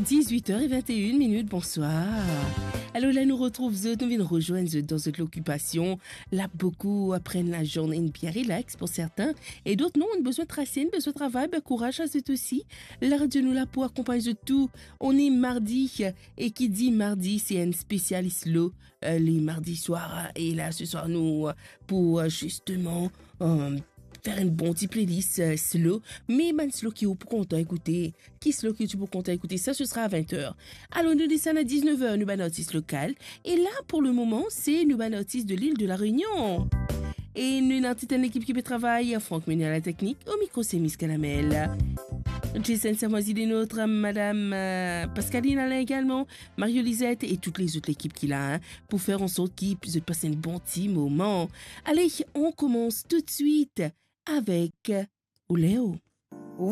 18h21, bonsoir. Alors là, nous retrouvons, nous venons rejoindre dans cette occupation. Là, beaucoup apprennent la journée bien relax pour certains. Et d'autres, non, on a besoin de tracer, on a besoin de travail, ben, courage à c'est aussi. La radio nous là pour accompagner de tout. On est mardi. Et qui dit mardi, c'est un spécialiste lot les mardis soirs. Et là, ce soir, nous, pour justement... faire une bonne petite playlist slow, mais man slow qui est pour content écouter, qui slow qui est pour content écouter, ça ce sera à 20h. Alors nous descendons à 19h, nous notice local, et là pour le moment c'est nous notice de l'île de la Réunion. Et nous avons une équipe qui peut travailler, Franck Meunier à la technique, au micro c'est Miss Calamel. Jason Sermoisi des nôtres, Madame Pascaline Alain également, Mario Lisette et toutes les autres équipes qu'il a, pour faire en sorte qu'ils puissent passer un bon petit moment. Allez, on commence tout de suite avec Oléo.